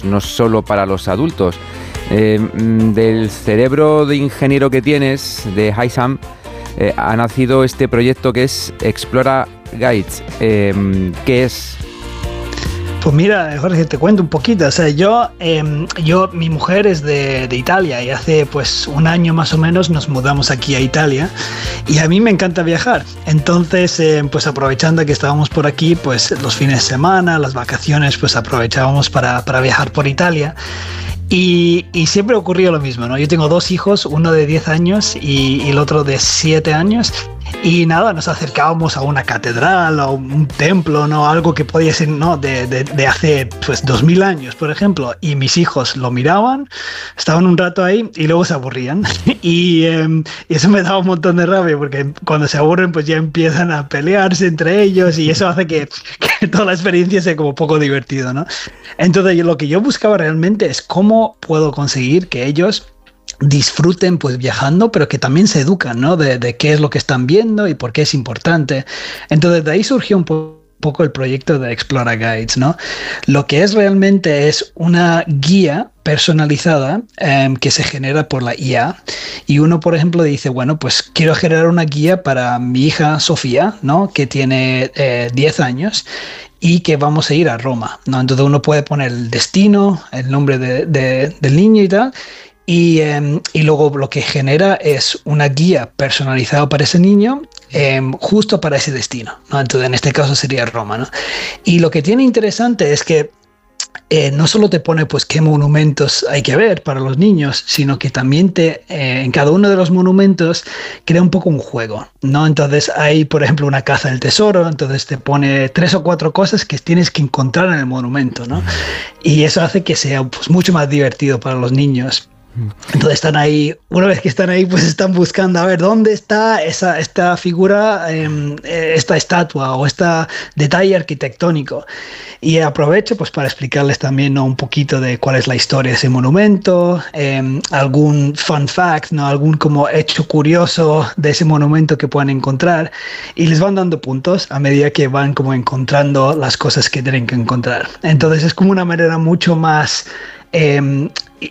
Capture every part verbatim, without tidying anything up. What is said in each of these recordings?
niños, no solo para los adultos. Eh, del cerebro de ingeniero que tienes, de Haitham, eh, ha nacido este proyecto que es Explora Guides. Eh, ¿Qué es? Pues mira, Jorge, te cuento un poquito. O sea, yo, eh, yo mi mujer es de, de Italia y hace pues un año más o menos nos mudamos aquí a Italia y a mí me encanta viajar. Entonces, eh, pues aprovechando que estábamos por aquí, pues los fines de semana, las vacaciones, pues aprovechábamos para, para viajar por Italia. Y, y siempre ocurrió lo mismo, ¿no? Yo tengo dos hijos, uno de diez años y, y el otro de siete años. Y nada, nos acercábamos a una catedral o un templo, ¿no? Algo que podía ser, ¿no? de, de, de hace pues dos mil años, por ejemplo. Y mis hijos lo miraban, estaban un rato ahí y luego se aburrían. Y, eh, y eso me daba un montón de rabia porque cuando se aburren pues ya empiezan a pelearse entre ellos y eso hace que, que toda la experiencia sea como poco divertido, ¿no? Entonces lo que yo buscaba realmente es cómo puedo conseguir que ellos disfruten pues viajando, pero que también se educan, ¿no? De, de qué es lo que están viendo y por qué es importante. Entonces de ahí surgió un po poco el proyecto de Explora Guides, ¿no? Lo que es realmente es una guía personalizada eh, que se genera por la I A y uno, por ejemplo, dice, bueno, pues quiero generar una guía para mi hija Sofía, ¿no? Que tiene eh, diez años y que vamos a ir a Roma, ¿no? Entonces uno puede poner el destino, el nombre de, de, del niño y tal. Y, eh, y luego lo que genera es una guía personalizada para ese niño, eh, justo para ese destino, ¿no? Entonces, en este caso sería Roma, ¿no? Y lo que tiene interesante es que eh, no solo te pone pues qué monumentos hay que ver para los niños, sino que también te, eh, en cada uno de los monumentos crea un poco un juego, ¿no? Entonces hay, por ejemplo, una caza del tesoro, entonces te pone tres o cuatro cosas que tienes que encontrar en el monumento, ¿no? Y eso hace que sea pues, mucho más divertido para los niños. Entonces están ahí, una vez que están ahí, pues están buscando a ver dónde está esa, esta figura, eh, esta estatua o este detalle arquitectónico. Y aprovecho pues para explicarles también, ¿no? Un poquito de cuál es la historia de ese monumento, eh, algún fun fact, ¿no? Algún como hecho curioso de ese monumento que puedan encontrar y les van dando puntos a medida que van como encontrando las cosas que tienen que encontrar. Entonces es como una manera mucho más Eh,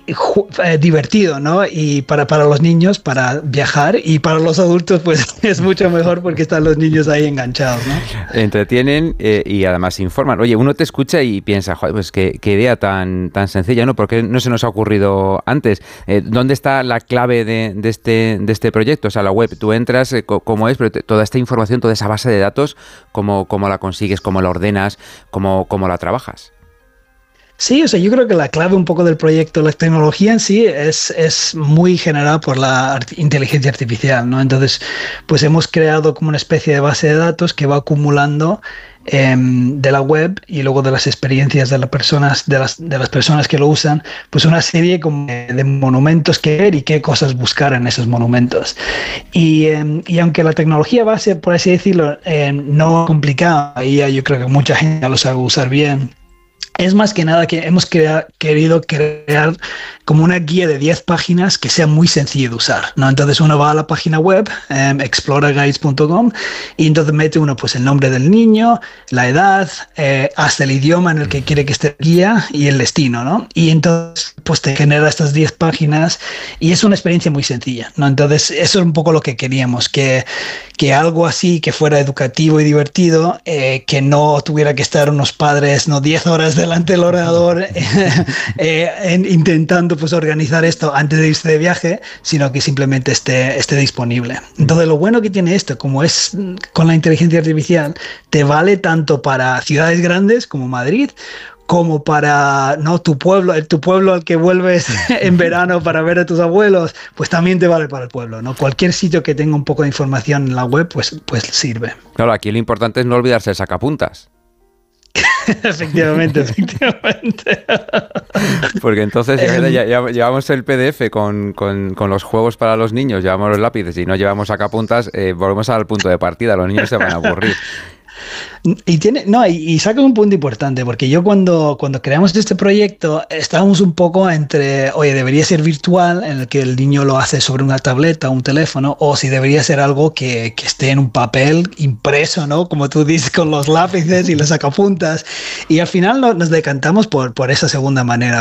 eh, divertido, ¿no? Y para, para los niños, para viajar, y para los adultos, pues es mucho mejor porque están los niños ahí enganchados, ¿no? Entretienen eh, y además informan. Oye, uno te escucha y piensa, joder, pues qué, qué idea tan, tan sencilla, ¿no? ¿Por qué no se nos ha ocurrido antes? Eh, ¿Dónde está la clave de, de, este, de este proyecto? O sea, la web, tú entras, eh, ¿cómo es? Pero te, toda esta información, toda esa base de datos, ¿cómo, cómo la consigues? ¿Cómo la ordenas? ¿Cómo, cómo la trabajas? Sí, o sea, yo creo que la clave un poco del proyecto, la tecnología en sí es, es muy generada por la art- inteligencia artificial, ¿no? Entonces, pues hemos creado como una especie de base de datos que va acumulando eh, de la web y luego de las experiencias de las personas, de las, de las personas que lo usan, pues una serie como de monumentos que ver y qué cosas buscar en esos monumentos. Y, eh, y aunque la tecnología base, por así decirlo, eh, no complicada, y yo creo que mucha gente ya lo sabe usar bien, es más que nada que hemos crea, querido crear como una guía de diez páginas que sea muy sencillo de usar, ¿no? Entonces uno va a la página web, um, explora guides punto com, y entonces mete uno pues el nombre del niño, la edad, eh, hasta el idioma en el que quiere que esté el guía y el destino, ¿no? Y entonces pues te genera estas diez páginas y es una experiencia muy sencilla, ¿no? Entonces eso es un poco lo que queríamos, que, que algo así que fuera educativo y divertido, eh, que no tuviera que estar unos padres, no diez horas delante del ordenador eh, eh, en, intentando pues organizar esto antes de irse de viaje, sino que simplemente esté, esté disponible. Entonces lo bueno que tiene esto, como es con la inteligencia artificial, te vale tanto para ciudades grandes como Madrid, como para no tu pueblo, tu pueblo al que vuelves en verano para ver a tus abuelos, pues también te vale para el pueblo, ¿no? Cualquier sitio que tenga un poco de información en la web, pues, pues sirve. Claro, aquí lo importante es no olvidarse el sacapuntas. Efectivamente, efectivamente. Porque entonces ya, ya, ya llevamos el P D F con, con, con los juegos para los niños, llevamos los lápices y no llevamos sacapuntas, eh, volvemos al punto de partida, los niños se van a aburrir. Y tiene, no, y, y saca un punto importante, porque yo cuando, cuando creamos este proyecto estábamos un poco entre, oye, debería ser virtual, en el que el niño lo hace sobre una tableta, un teléfono, o si debería ser algo que, que esté en un papel impreso, ¿no? Como tú dices, con los lápices y los sacapuntas. Y al final no, nos decantamos por, por esa segunda manera.